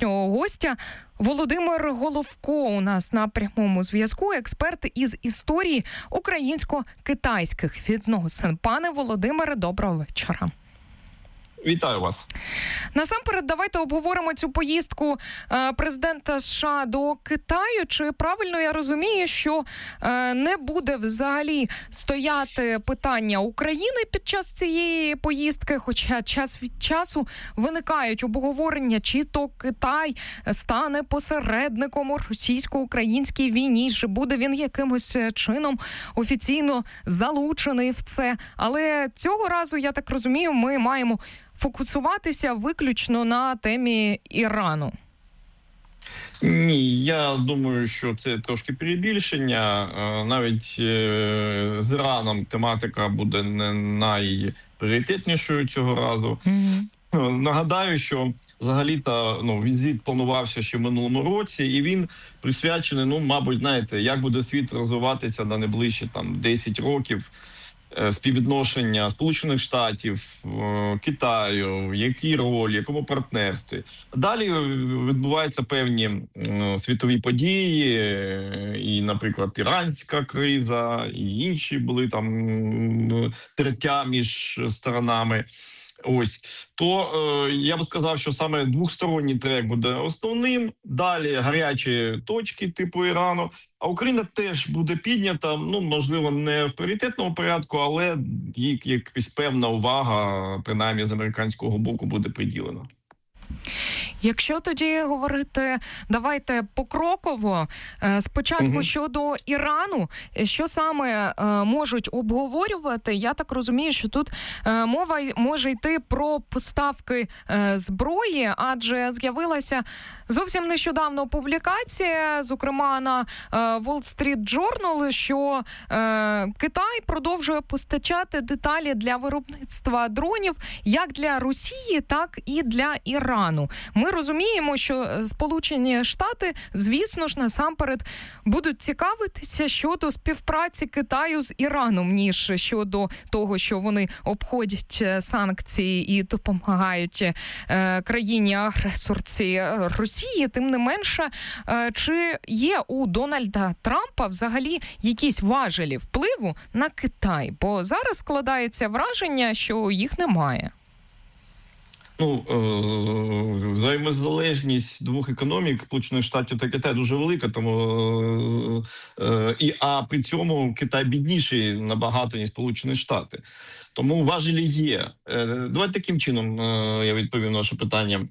сьогоднішнього гостя. Володимир Головко у нас на прямому зв'язку, експерт із історії українсько-китайських відносин. Пане Володимире, доброго вечора. Вітаю вас. Насамперед, давайте обговоримо цю поїздку президента США до Китаю. Чи правильно я розумію, що не буде взагалі стояти питання України під час цієї поїздки, хоча час від часу виникають обговорення, чи то Китай стане посередником у російсько-українській війні, чи буде він якимось чином офіційно залучений в це. Але цього разу, я так розумію, ми маємо фокусуватися виключно на темі Ірану. Ні, я думаю, що це трошки перебільшення. Навіть з Іраном тематика буде не найпріоритетнішою цього разу. Нагадаю, що взагалі-то візит планувався ще в минулому році, і він присвячений, мабуть, знаєте, як буде світ розвиватися на найближчі 10 років. Співвідношення Сполучених Штатів, Китаю, який роль, якому партнерстві. Далі відбуваються певні світові події, і, наприклад, іранська криза, і інші були там тертя між сторонами. То я б сказав, що саме двосторонній трек буде основним. Далі гарячі точки типу Ірану. А Україна теж буде піднята, можливо, не в пріоритетному порядку, але їй якась певна увага, принаймні з американського боку, буде приділена. Якщо тоді говорити, давайте покроково, спочатку щодо Ірану, що саме можуть обговорювати, я так розумію, що тут мова може йти про поставки зброї, адже з'явилася зовсім нещодавно публікація, зокрема на Wall Street Journal, що Китай продовжує постачати деталі для виробництва дронів як для Росії, так і для Ірану. Ми розуміємо, що Сполучені Штати, звісно ж, насамперед будуть цікавитися щодо співпраці Китаю з Іраном, ніж щодо того, що вони обходять санкції і допомагають країні-агресорці Росії. Тим не менше, чи є у Дональда Трампа взагалі якісь важелі впливу на Китай? Бо зараз складається враження, що їх немає. Взаємозалежність двох економік Сполучених Штатів та Китаю дуже велика, а при цьому Китай бідніший набагато, ніж Сполучені Штати. Тому важелі є. Давайте таким чином я відповім на ваше питання.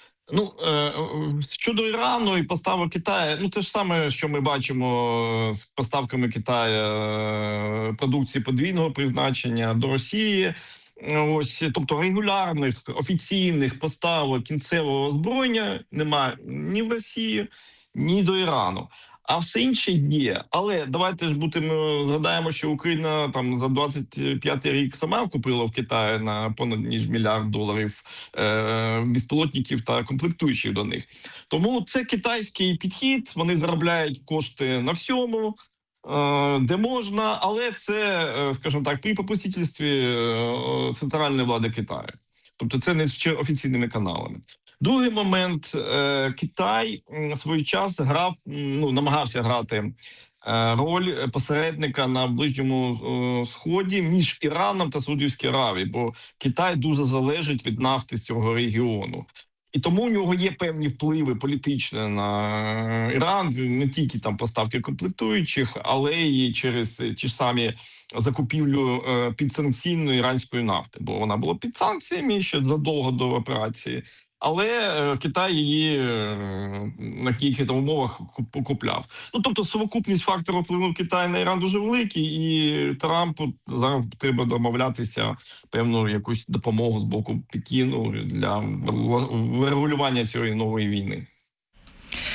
Щодо Ірану і поставок Китаю, те ж саме, що ми бачимо з поставками Китаю продукції подвійного призначення до Росії. Тобто регулярних, офіційних поставок кінцевого озброєння немає ні в Росії, ні до Ірану. А все інше є. Але давайте ж згадаємо, що Україна за 25-й рік сама купила в Китаї на понад ніж $1 мільярд безпілотників та комплектуючих до них. Тому це китайський підхід, вони заробляють кошти на всьому, де можна, але це, скажімо так, при попустительстві центральної влади Китаю. Тобто це не офіційними каналами. Другий момент. Китай в свій час намагався грати роль посередника на Ближньому Сході між Іраном та Саудівською Аравією, бо Китай дуже залежить від нафти з цього регіону. І тому у нього є певні впливи політичні на Іран, не тільки поставки комплектуючих, але й через ті ж самі закупівлю підсанкційної іранської нафти, бо вона була під санкціями ще задовго до операції. Але Китай її на яких умовах купляв. Тобто совокупність факторів впливу Китаю на Іран дуже великий, і Трампу зараз треба домовлятися певну якусь допомогу з боку Пекіну для врегулювання цієї нової війни.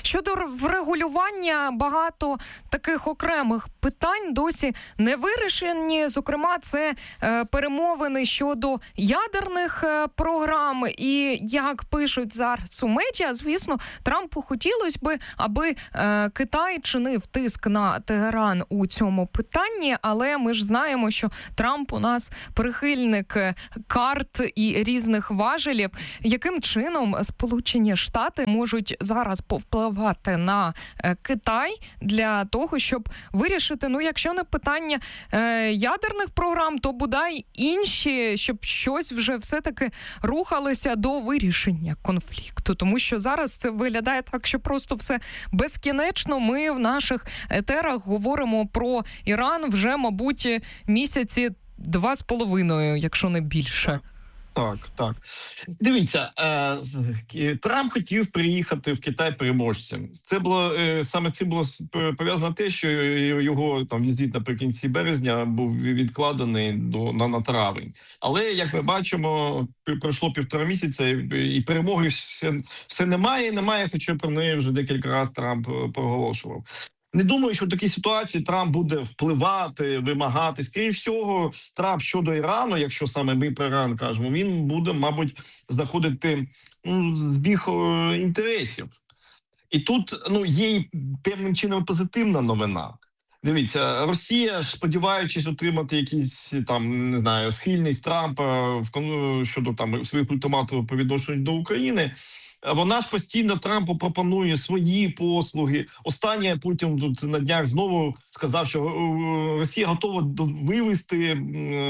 Щодо врегулювання, багато таких окремих питань досі не вирішені. Зокрема, це перемовини щодо ядерних програм. І, як пишуть зараз у медіа, звісно, Трампу хотілося би, аби Китай чинив тиск на Тегеран у цьому питанні, але ми ж знаємо, що Трамп у нас прихильник карт і різних важелів. Яким чином Сполучені Штати можуть зараз повпливати на Китай для того, щоб вирішити, якщо не питання ядерних програм, то бодай інші, щоб щось вже все-таки рухалося до вирішення конфлікту. Тому що зараз це виглядає так, що просто все безкінечно. Ми в наших етерах говоримо про Іран вже, мабуть, місяці 2,5, якщо не більше. Так. Дивіться, Трамп хотів приїхати в Китай переможцем. Це було саме цим було пов'язано те, що його там візит наприкінці березня був відкладений на травень. Але як ми бачимо, пройшло 1,5 місяця і перемоги все немає, хоча про неї вже декілька разів Трамп проголошував. Не думаю, що в такій ситуації Трамп буде впливати, вимагати. Скоріше всього, Трамп щодо Ірану, якщо саме ми про Іран кажемо, він буде, мабуть, знаходити збіг інтересів. І тут є певним чином позитивна новина. Дивіться, Росія, сподіваючись отримати якісь там, не знаю, схильність Трампа щодо там своїх ультиматумів по відношенню до України, вона ж постійно Трампу пропонує свої послуги. Останнє Путін тут на днях знову сказав, що Росія готова вивести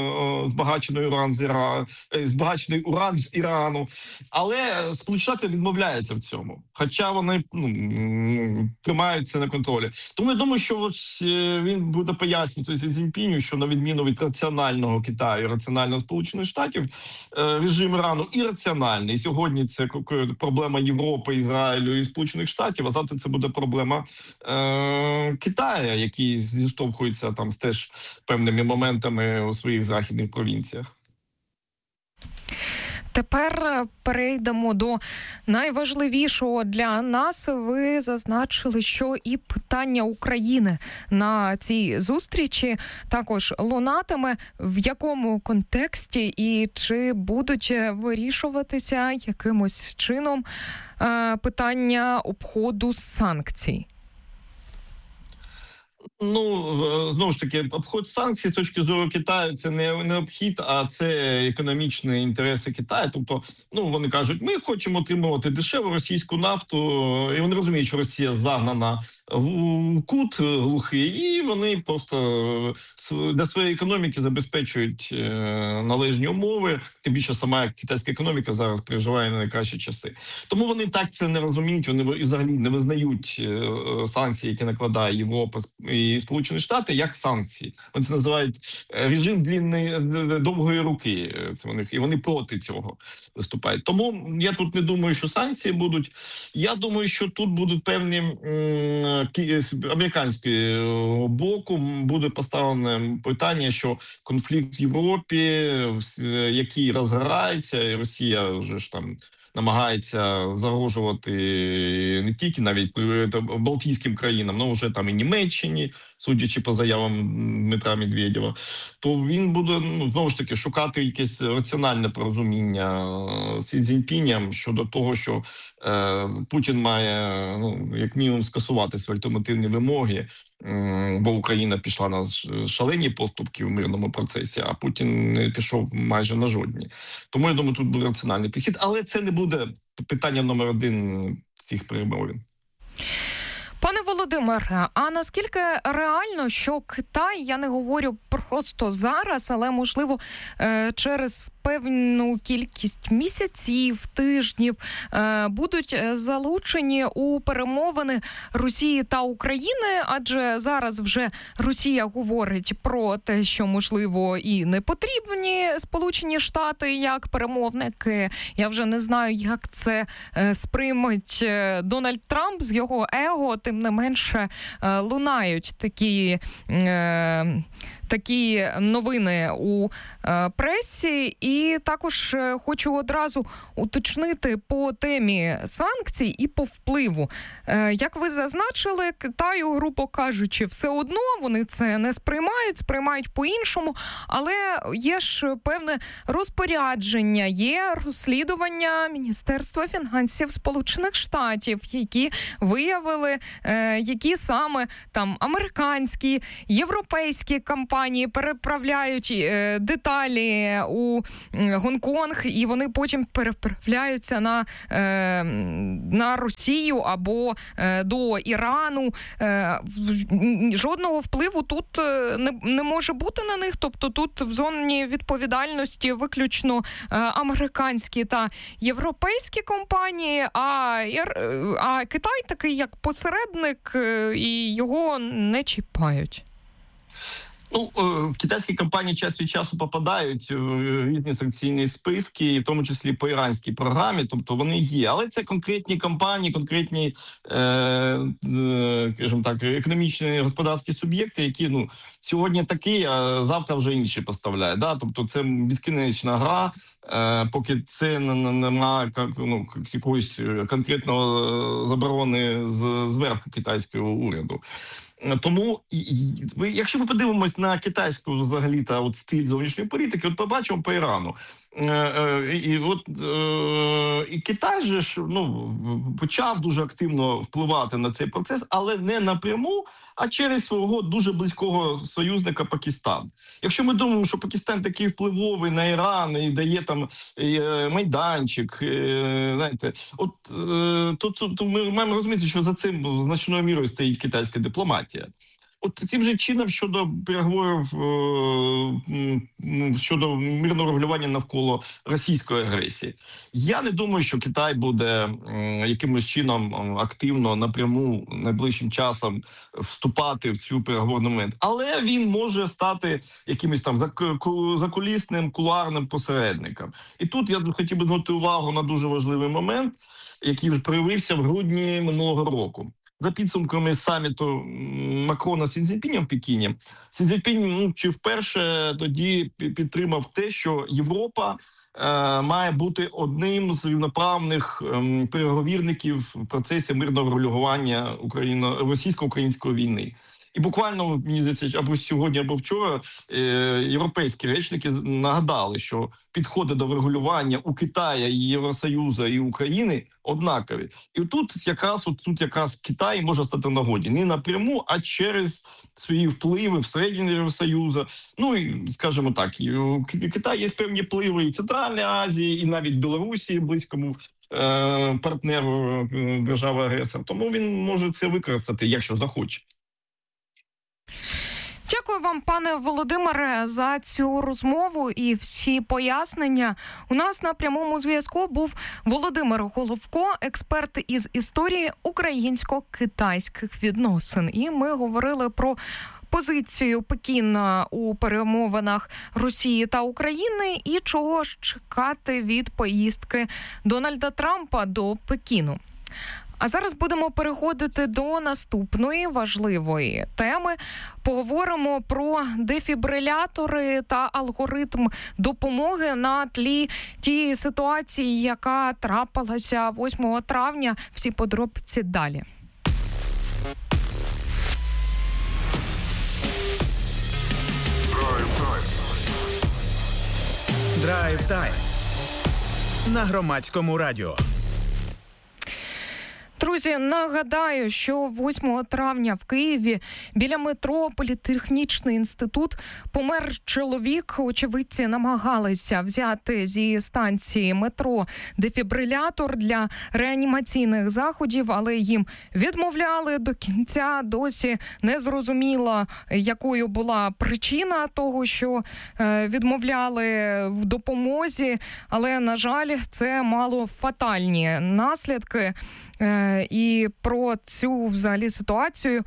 збагачений уран з Ірану. Але Сполучені Штати відмовляються в цьому. Хоча вони тримають це на контролі. Тому я думаю, що він буде пояснювати Сі Цзіньпіню, що на відміну від раціонального Китаю, раціонального Сполучених Штатів, режим Ірану ірраціональний. І сьогодні це проблема Європи, Ізраїлю і Сполучених Штатів, а завтра це буде проблема Китаю, який зіштовхується там з теж певними моментами у своїх західних провінціях. Тепер перейдемо до найважливішого для нас. Ви зазначили, що і питання України на цій зустрічі також лунатиме. В якому контексті і чи будуть вирішуватися якимось чином питання обходу санкцій? Знову ж таки, обход санкцій з точки зору Китаю – це не обхід, а це економічні інтереси Китаю. Тобто, вони кажуть, ми хочемо отримувати дешеву російську нафту, і вони розуміють, що Росія загнана в кут глухий, і вони просто для своєї економіки забезпечують належні умови, тим більше сама китайська економіка зараз переживає на найкращі часи. Тому вони так це не розуміють, вони взагалі не визнають санкції, які накладає Європа і Сполучені Штати, як санкції. Вони це називають режим довгої руки, це у них, і вони проти цього виступають. Тому я тут не думаю, що санкції будуть. Я думаю, що тут будуть певні американського боку буде поставлене питання, що конфлікт в Європі, який розгорається, і Росія вже ж там намагається загрожувати не тільки навіть Балтійським країнам, але вже там і Німеччині, судячи по заявам Дмитра Медведєва, то він буде, знову ж таки, шукати якесь раціональне порозуміння з Сі Цзіньпінем щодо того, що Путін має, як мінімум, скасувати свої альтернативні вимоги, бо Україна пішла на шалені поступки в мирному процесі, а Путін не пішов майже на жодні. Тому, я думаю, тут буде раціональний підхід. Але це не буде питання номер 1 цих перемовин. Пане Володимире, а наскільки реально, що Китай, я не говорю просто зараз, але, можливо, через певну кількість місяців, тижнів будуть залучені у перемовини Росії та України, адже зараз вже Росія говорить про те, що, можливо, і не потрібні Сполучені Штати як перемовники. Я вже не знаю, як це сприйметь Дональд Трамп з його его, тим не менше лунають такі новини у пресі. І також хочу одразу уточнити по темі санкцій і по впливу. Як ви зазначили, Китаю, грубо кажучи, все одно вони це не сприймають по-іншому, але є ж певне розпорядження, є розслідування Міністерства фінансів Сполучених Штатів, які виявили, які саме там американські, європейські компанії переправляють деталі у Гонконг, і вони потім переправляються на Росію або до Ірану. Жодного впливу тут не може бути на них, тобто тут в зоні відповідальності виключно американські та європейські компанії, а Китай такий як посередник, і його не чіпають. Китайські компанії час від часу попадають в різні санкційні списки, в тому числі по іранській програмі, тобто вони є. Але це конкретні компанії, конкретні, скажімо так, економічні господарські суб'єкти, які сьогодні такі, а завтра вже інші поставляють. Да? Тобто це безкінечна гра, поки це немає якоїсь конкретного заборони зверху китайського уряду. Тому, якщо ми подивимось на китайську взагалі та стиль зовнішньої політики, побачимо по Ірану. І Китай же ж почав дуже активно впливати на цей процес, але не напряму, а через свого дуже близького союзника Пакистан. Якщо ми думаємо, що Пакистан такий впливовий на Іран і дає там майданчик, знаєте, тут ми маємо розуміти, що за цим значною мірою стоїть китайська дипломатія. Таким же чином щодо переговорів щодо мирного регулювання навколо російської агресії. Я не думаю, що Китай буде якимось чином активно напряму найближчим часом вступати в цю переговорний момент. Але він може стати якимось там закулісним, кулуарним посередником. І тут я хотів би звернути увагу на дуже важливий момент, який вже проявився в грудні минулого року. За підсумками саміту Макрона з Сі Цзіньпінем в Пекіні, Сі Цзіньпінь чи вперше тоді підтримав те, що Європа має бути одним з рівноправних переговірників в процесі мирного врегулювання російсько-української війни. І буквально, мені здається, або сьогодні, або вчора європейські речники нагадали, що підходи до врегулювання у Китаї, і Євросоюзу, і України однакові. І тут якраз Китай може стати в нагоді. Не напряму, а через свої впливи всередині Євросоюзу. І, скажімо так, у Китаї є певні впливи і в Центральній Азії, і навіть в Білорусі, близькому партнеру держави-агресора. Тому він може це використати, якщо захоче. Дякую вам, пане Володимире, за цю розмову і всі пояснення. У нас на прямому зв'язку був Володимир Головко, експерт із історії українсько-китайських відносин. І ми говорили про позицію Пекіна у перемовинах Росії та України і чого ж чекати від поїздки Дональда Трампа до Пекіну. А зараз будемо переходити до наступної важливої теми. Поговоримо про дефібрилятори та алгоритм допомоги на тлі тієї ситуації, яка трапилася 8 травня. Всі подробиці далі. Драйв-тайм на Громадському радіо. Друзі, нагадаю, що 8 травня в Києві біля метро Політехнічний інститут помер чоловік. Очевидці намагалися взяти зі станції метро дефібрилятор для реанімаційних заходів, але їм відмовляли до кінця. Досі не зрозуміло, якою була причина того, що відмовляли в допомозі, але, на жаль, це мало фатальні наслідки. і про цю взагалі ситуацію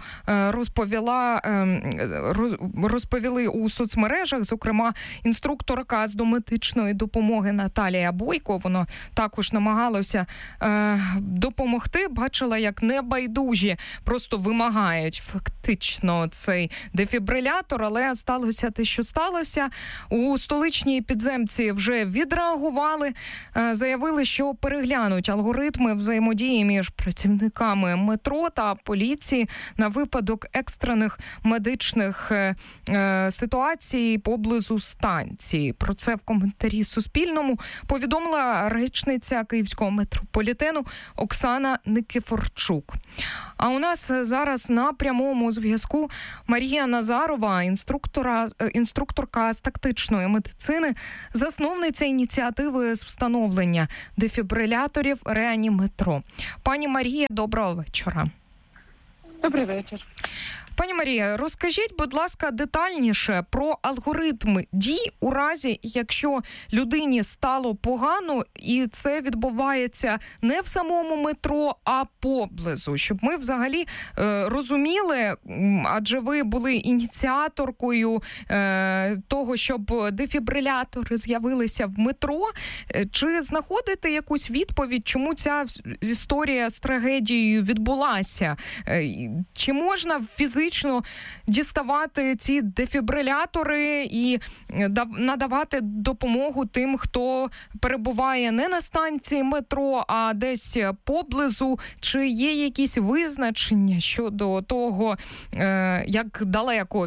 розповіли у соцмережах, зокрема інструкторка з домедичної допомоги Наталія Бойко. Вона також намагалася допомогти. Бачила, як небайдужі просто вимагають фактично цей дефібрилятор, але сталося те, що сталося. У столичній підземці вже відреагували, заявили, що переглянуть алгоритми взаємодії між працівниками метро та поліції на випадок екстрених медичних ситуацій поблизу станції. Про це в коментарі Суспільному повідомила речниця Київського метрополітену Оксана Никифорчук. А у нас зараз на прямому зв'язку Марія Назарова, інструкторка з тактичної медицини, засновниця ініціативи з встановлення дефібриляторів Реаніметро. Пані Марія, доброго вечора. Добрий вечір. Пані Марія, розкажіть, будь ласка, детальніше про алгоритми дій у разі, якщо людині стало погано, і це відбувається не в самому метро, а поблизу, щоб ми взагалі розуміли, адже ви були ініціаторкою того, щоб дефібрилятори з'явилися в метро. Чи знаходите якусь відповідь, чому ця історія з трагедією відбулася? Чи можна фізично діставати ці дефібрилятори і надавати допомогу тим, хто перебуває не на станції метро, а десь поблизу? Чи є якісь визначення щодо того, як далеко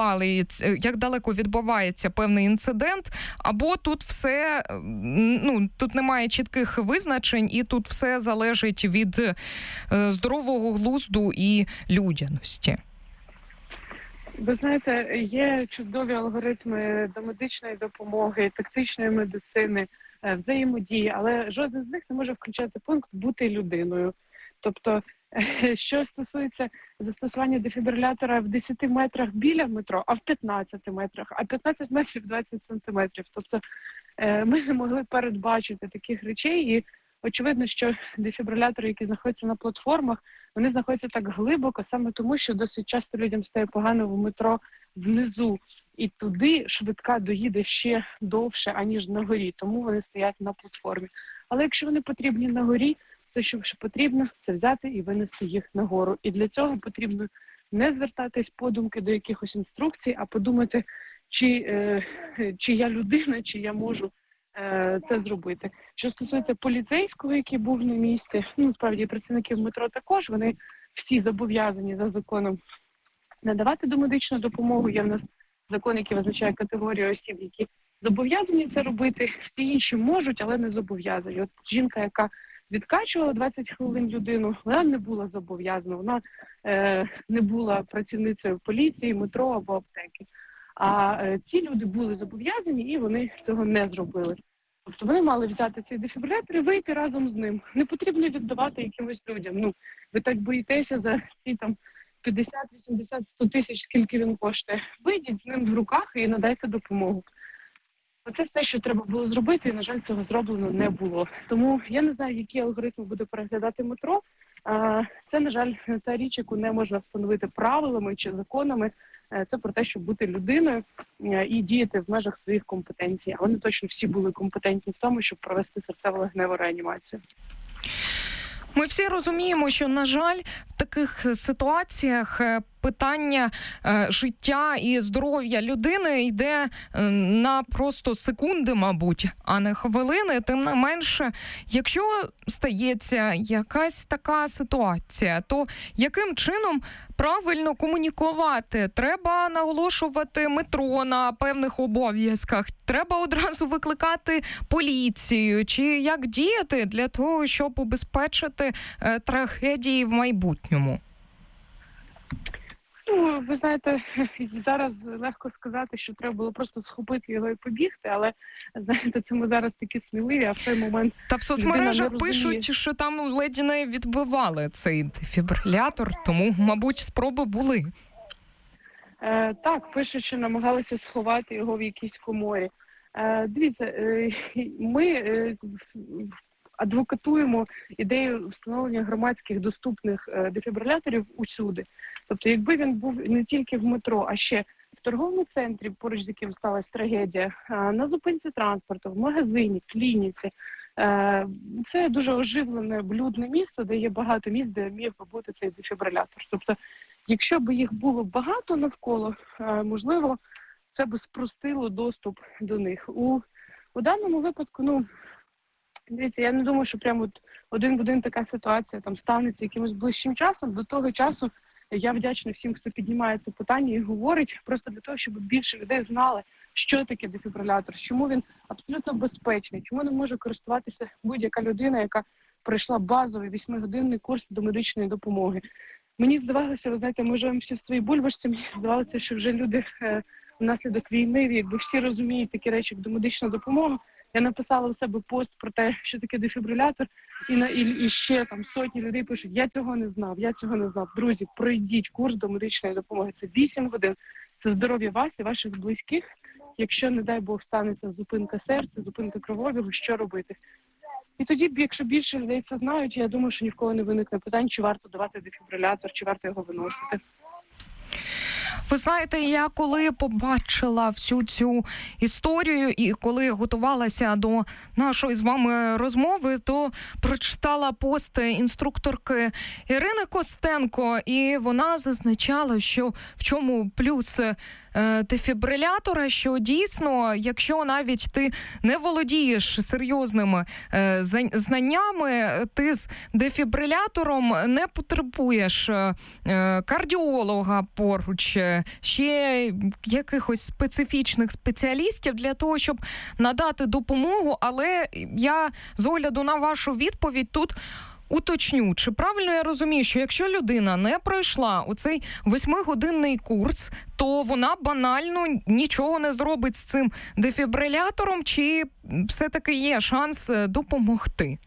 відбувається певний інцидент? Або тут все, тут немає чітких визначень, і тут все залежить від здорового глузду і людяності? Ви знаєте, є чудові алгоритми домедичної допомоги, тактичної медицини, взаємодії, але жоден з них не може включати пункт «бути людиною». Тобто, що стосується застосування дефібрилятора в 10 метрах біля метро, а в 15 метрах, а 15 метрів 20 сантиметрів. Тобто, ми не могли передбачити таких речей, і очевидно, що дефібрилятори, які знаходяться на платформах, вони знаходяться так глибоко, саме тому, що досить часто людям стає погано в метро внизу. І туди швидка доїде ще довше, аніж на горі. Тому вони стоять на платформі. Але якщо вони потрібні на горі, то що потрібно, це взяти і винести їх нагору. І для цього потрібно не звертатись подумки до якихось інструкцій, а подумати, чи я людина, чи я можу це зробити. Що стосується поліцейського, який був на місці, справді працівників метро також, вони всі зобов'язані за законом надавати домедичну допомогу. Є в нас закон, який визначає категорію осіб, які зобов'язані це робити. Всі інші можуть, але не зобов'язані. От жінка, яка відкачувала 20 хвилин людину, вона не була зобов'язана, вона не була працівницею поліції, метро або аптеки. А ці люди були зобов'язані, і вони цього не зробили. Тобто вони мали взяти цей дефібрилятор і вийти разом з ним. Не потрібно віддавати якимось людям. Ви так боїтеся за ці 50, 80, 100 тисяч, скільки він коштує. Вийдіть з ним в руках і надайте допомогу. Оце все, що треба було зробити, і, на жаль, цього зроблено не було. Тому я не знаю, які алгоритми буде переглядати метро. Це, на жаль, та річ, яку не можна встановити правилами чи законами. Це про те, щоб бути людиною і діяти в межах своїх компетенцій. А вони точно всі були компетентні в тому, щоб провести серцево-легеневу реанімацію. Ми всі розуміємо, що, на жаль, в таких ситуаціях питання життя і здоров'я людини йде на просто секунди, мабуть, а не хвилини. Тим не менше, якщо стається якась така ситуація, то яким чином правильно комунікувати? Треба наголошувати метро на певних обов'язках? Треба одразу викликати поліцію? Чи як діяти для того, щоб убезпечити трагедії в майбутньому? Ви знаєте, зараз легко сказати, що треба було просто схопити його і побігти, але, знаєте, це ми зараз такі сміливі, а в той момент... Та в соцмережах пишуть, що там ледь не відбивали цей дефібрилятор, тому, мабуть, спроби були. Так, пишуть, що намагалися сховати його в якійсь коморі. Дивіться, ми адвокатуємо ідею встановлення громадських доступних дефібриляторів усюди. Тобто, якби він був не тільки в метро, а ще в торговому центрі, поруч з яким сталася трагедія, на зупинці транспорту, в магазині, клініці. Це дуже оживлене, блюдне місце, де є багато місць, де міг би бути цей дефібрилятор. Тобто, якщо б їх було багато навколо, можливо, це б спростило доступ до них. У даному випадку, дивіться, я не думаю, що прямо один в один така ситуація там станеться якимось ближчим часом. До того часу я вдячна всім, хто піднімає це питання і говорить, просто для того, щоб більше людей знали, що таке дефібрилятор, чому він абсолютно безпечний, чому не може користуватися будь-яка людина, яка пройшла базовий 8-годинний курс домедичної допомоги. Мені здавалося, ви знаєте, ми живемо всі в своїй бульбашці, мені здавалося, що вже люди внаслідок війни, якби всі розуміють такі речі, як домедична допомога. Я написала у себе пост про те, що таке дефібрилятор, і ще там сотні людей пишуть, я цього не знав. Друзі, пройдіть курс домедичної допомоги. Це 8 годин. Це здоров'я вас і ваших близьких. Якщо, не дай Бог, станеться зупинка серця, зупинка кровообігу, що робити? І тоді, якщо більше людей це знають, я думаю, що ні в кого не виникне питань, чи варто давати дефібрилятор, чи варто його виносити. Ви знаєте, я коли побачила всю цю історію і коли готувалася до нашої з вами розмови, то прочитала пост інструкторки Ірини Костенко, і вона зазначала, що в чому плюс дефібрилятора, що дійсно, якщо навіть ти не володієш серйозними знаннями, ти з дефібрилятором не потребуєш кардіолога поруч, ще якихось специфічних спеціалістів для того, щоб надати допомогу. Але я з огляду на вашу відповідь тут уточню, чи правильно я розумію, що якщо людина не пройшла оцей 8-годинний курс, то вона банально нічого не зробить з цим дефібрилятором, чи все-таки є шанс допомогти?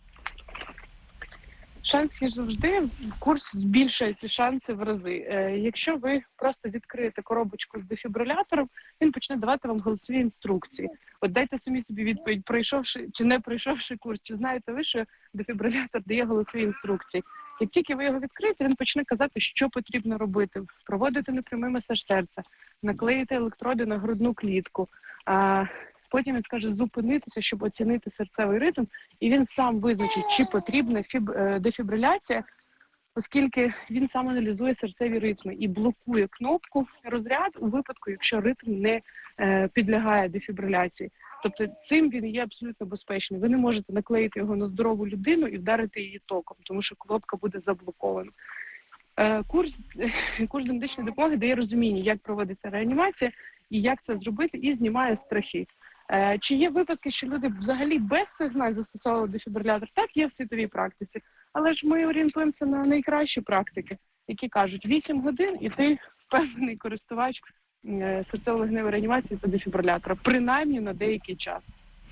Шанс є завжди, курс збільшує ці шанси в рази. Якщо ви просто відкриєте коробочку з дефібрилятором, він почне давати вам голосові інструкції. От дайте самі собі відповідь, пройшовши чи не пройшовши курс, чи знаєте ви, що дефібрилятор дає голосові інструкції. Як тільки ви його відкриєте, він почне казати, що потрібно робити. Проводити непрямий масаж серця, наклеїти електроди на грудну клітку. Потім він скаже зупинитися, щоб оцінити серцевий ритм, і він сам визначить, чи потрібна дефібриляція, оскільки він сам аналізує серцеві ритми і блокує кнопку розряд у випадку, якщо ритм не підлягає дефібриляції. Тобто цим він є абсолютно безпечний. Ви не можете наклеїти його на здорову людину і вдарити її током, тому що кнопка буде заблокована. Курс домедичної допомоги дає розуміння, як проводиться реанімація і як це зробити, і знімає страхи. Чи є випадки, що люди взагалі без цих знань застосовували дефібрилятор? Так, є в світовій практиці. Але ж ми орієнтуємося на найкращі практики, які кажуть 8 годин і ти впевнений користувач серцево-легеневої реанімації та дефібрилятора, принаймні на деякий час.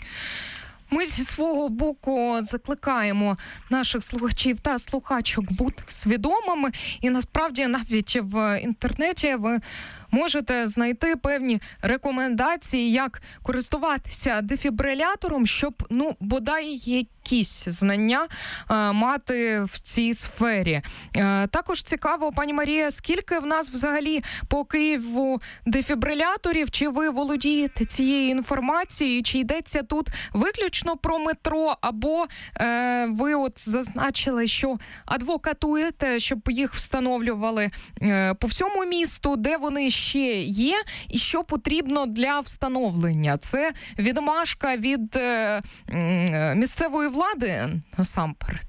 Ми зі свого боку закликаємо наших слухачів та слухачок бути свідомими. І насправді навіть в інтернеті ви можете знайти певні рекомендації, як користуватися дефібрилятором, щоб, бодай якісь знання мати в цій сфері. Також цікаво, пані Марія, скільки в нас взагалі по Києву дефібриляторів? Чи ви володієте цією інформацією? Чи йдеться тут виключно про метро? Або ви от зазначили, що адвокатуєте, щоб їх встановлювали по всьому місту, де вони ще є, і що потрібно для встановлення? Це відмашка від місцевої влади насамперед?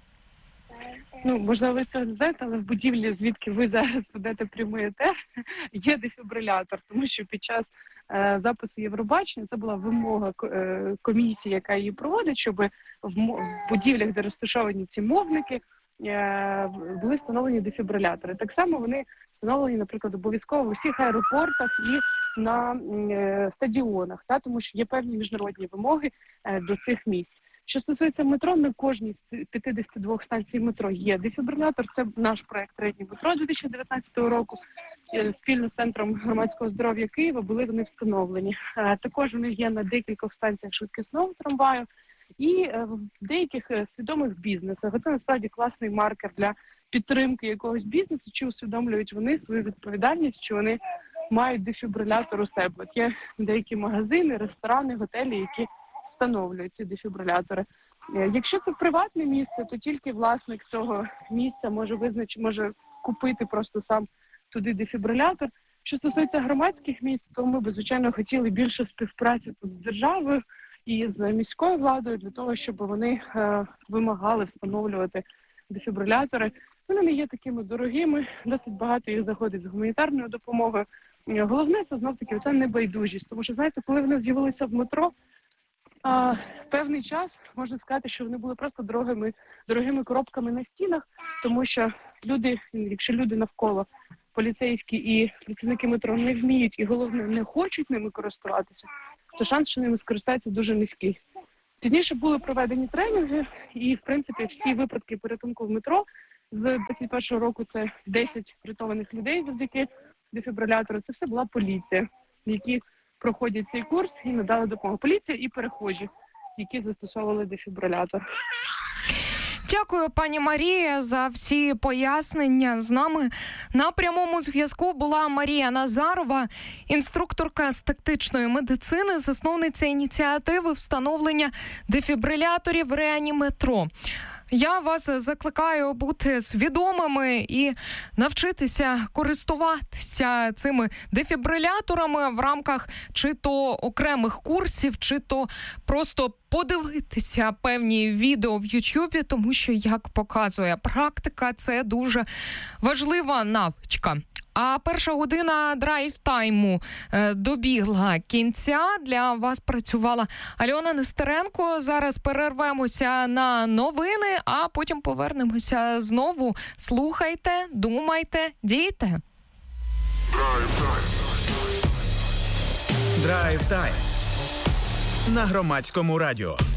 Можливо, ви це не знаєте, але в будівлі, звідки ви зараз ведете прямий етер, є дефібрилятор, тому що під час запису Євробачення це була вимога комісії, яка її проводить, щоб в будівлях, де розташовані ці мовники, були встановлені дефібрилятори. Так само вони встановлені, наприклад, обов'язково в усіх аеропортах і на стадіонах, тому що є певні міжнародні вимоги до цих місць. Що стосується метро, на кожній з 52 станцій метро є дефібрилятор. Це наш проект «Третє метро» 2019 року. Спільно з Центром громадського здоров'я Києва були вони встановлені. Також вони є на декількох станціях швидкісного трамваю І в деяких свідомих бізнесах це насправді класний маркер для підтримки якогось бізнесу, чи усвідомлюють вони свою відповідальність, чи вони мають дефібрилятор у себе. От є деякі магазини, ресторани, готелі, які встановлюють ці дефібрилятори. Якщо це приватне місце, то тільки власник цього місця може купити просто сам туди дефібрилятор. Що стосується громадських місць, то ми б, звичайно, хотіли більше співпраці тут з державою і з міською владою для того, щоб вони вимагали встановлювати дефібрилятори. Вони не є такими дорогими, досить багато їх заходить з гуманітарною допомогою. Головне, це знов-таки ця небайдужість. Тому що, знаєте, коли вони з'явилися в метро, певний час, можна сказати, що вони були просто дорогими коробками на стінах, тому що якщо люди навколо поліцейські і працівники метро не вміють і, головне, не хочуть ними користуватися, то шанс, що ними скористаються, дуже низький. Пізніше були проведені тренінги, і, в принципі, всі випадки порятунку в метро з 2021 року це 10 врятованих людей завдяки дефібрилятору. Це все була поліція, які проходять цей курс і надали допомогу. Поліція і перехожі, які застосовували дефібрилятор. Дякую, пані Марія, за всі пояснення. З нами на прямому зв'язку була Марія Назарова, інструкторка з тактичної медицини, засновниця ініціативи встановлення дефібриляторів реаніматро. Я вас закликаю бути свідомими і навчитися користуватися цими дефібриляторами в рамках чи то окремих курсів, чи то просто подивитися певні відео в Ютубі, тому що, як показує практика, це дуже важлива навичка. А перша година драйв-тайму добігла кінця. Для вас працювала Альона Нестеренко. Зараз перервемося на новини, а потім повернемося знову. Слухайте, думайте, дійте. Драйв-тайм на Громадському радіо.